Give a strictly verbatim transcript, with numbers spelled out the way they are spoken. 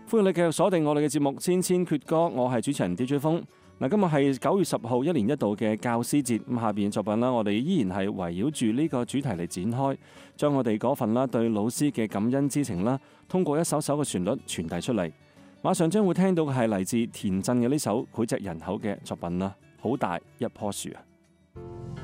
歡迎你繼續鎖定我哋嘅節目《千千闕歌》，我係主持人 D J 風。嗱，今日係九月十號，一年一度嘅教師節。咁下邊作品啦，我哋依然係圍繞住呢個主題嚟展開，將我哋嗰份啦對老師嘅感恩之情啦，通過一首首嘅旋律傳遞出嚟。馬上將會聽到嘅係嚟自田震嘅呢首膾炙人口嘅作品啦，好大一棵樹啊！